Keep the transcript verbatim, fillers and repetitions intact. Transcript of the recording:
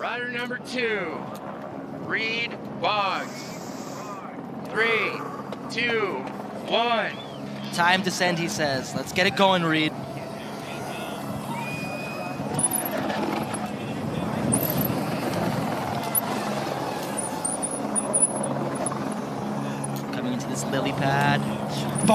Rider number two, Reed Boggs. Three, two, one. Time to send, he says. Let's get it going, Reed. Coming into this lily pad.